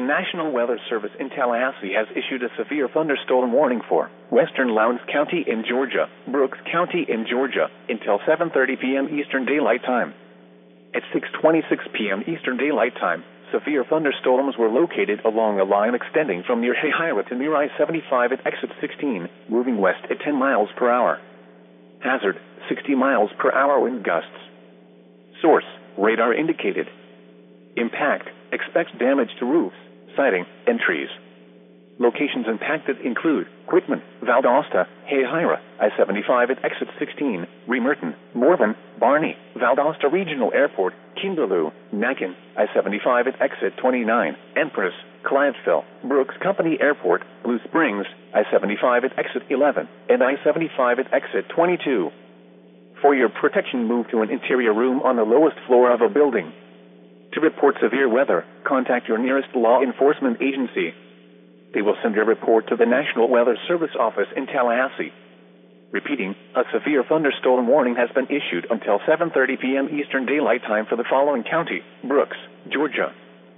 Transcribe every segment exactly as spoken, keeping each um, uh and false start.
National Weather Service in Tallahassee has issued a severe thunderstorm warning for western Lowndes County in Georgia, Brooks County in Georgia, until seven thirty p.m. Eastern Daylight Time. At six twenty-six p.m. Eastern Daylight Time, severe thunderstorms were located along a line extending from near Hayhira to near I seventy-five at exit sixteen, moving west at ten miles per hour. Hazard, sixty miles per hour wind gusts. Source, radar indicated. Impact, expects damage to roofs, siding, and trees. Locations impacted include Quitman, Valdosta, Hayhira, I seventy-five at exit sixteen, Remerton, Morven, Barney, Valdosta Regional Airport, Kinderlu, Nakin, I seventy-five at exit twenty-nine, Empress, Clientville, Brooks Company Airport, Blue Springs, I seventy-five at exit eleven, and I seventy-five at exit twenty-two. For your protection, move to an interior room on the lowest floor of a building. To report severe weather, contact your nearest law enforcement agency. They will send your report to the National Weather Service office in Tallahassee. Repeating, a severe thunderstorm warning has been issued until seven thirty p.m. Eastern Daylight Time for the following county: Brooks, Georgia.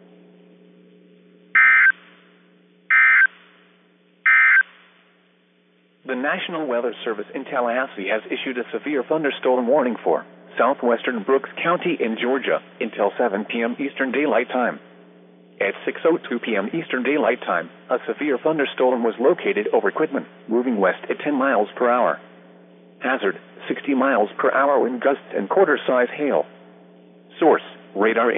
The National Weather Service in Tallahassee has issued a severe thunderstorm warning for southwestern Brooks County in Georgia until seven p.m. Eastern Daylight Time. At six oh two p.m. Eastern Daylight Time, a severe thunderstorm was located over Quitman, moving west at ten miles per hour. Hazard, sixty miles per hour wind gusts and quarter-size hail. Source, radar